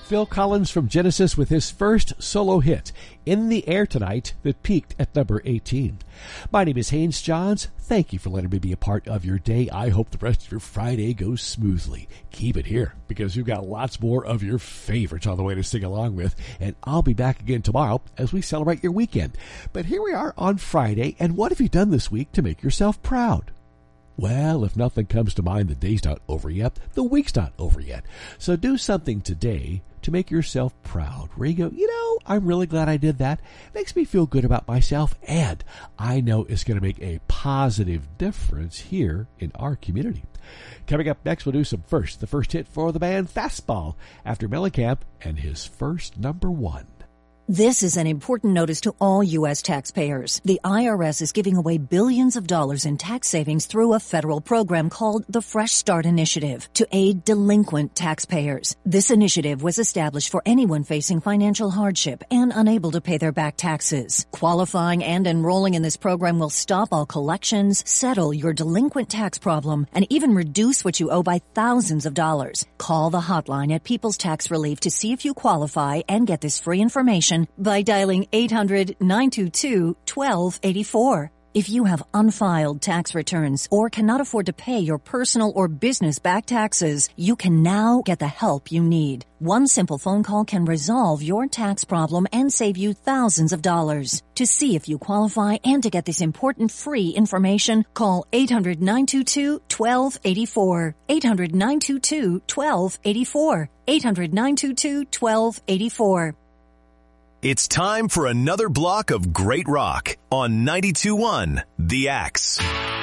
Phil Collins from Genesis with his first solo hit, In the Air Tonight, that peaked at number 18. My name is Haynes Johns. Thank you for letting me be a part of your day. I hope the rest of your Friday goes smoothly. Keep it here, because you've got lots more of your favorites on the way to sing along with, and I'll be back again tomorrow as we celebrate your weekend. But here we are on Friday, and what have you done this week to make yourself proud? Well, if nothing comes to mind, the day's not over yet, the week's not over yet. So do something today to make yourself proud, where you go, I'm really glad I did that. It makes me feel good about myself, and I know it's going to make a positive difference here in our community. Coming up next, we'll do the first hit for the band Fastball, after Mellencamp and his first number one. This is an important notice to all U.S. taxpayers. The IRS is giving away billions of dollars in tax savings through a federal program called the Fresh Start Initiative to aid delinquent taxpayers. This initiative was established for anyone facing financial hardship and unable to pay their back taxes. Qualifying and enrolling in this program will stop all collections, settle your delinquent tax problem, and even reduce what you owe by thousands of dollars. Call the hotline at People's Tax Relief to see if you qualify and get this free information by dialing 800-922-1284. If you have unfiled tax returns or cannot afford to pay your personal or business back taxes, you can now get the help you need. One simple phone call can resolve your tax problem and save you thousands of dollars. To see if you qualify and to get this important free information, call 800-922-1284. 800-922-1284. 800-922-1284. It's time for another block of great rock on 92.1 The Axe.